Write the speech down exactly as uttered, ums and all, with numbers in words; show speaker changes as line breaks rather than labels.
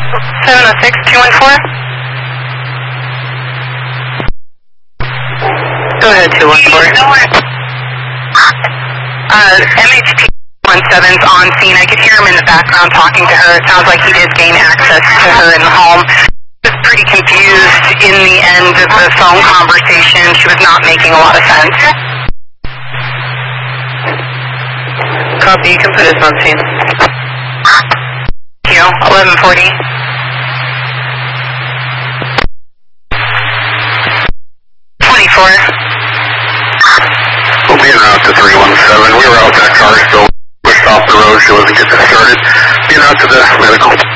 seven oh six, two one four.
Go ahead, two one four.
Uh, M H T one seven's on scene. I could hear him in the background talking to her. It sounds like he did gain access to her in the home. She was pretty confused in the end of the phone conversation. She was not making a lot of sense.
Copy, you can put us on scene.
Thank you. eleven forty. twenty-four.
We'll be en route to three one seven. We were out that car still pushed off the road. She wasn't getting started. Being out to the medical.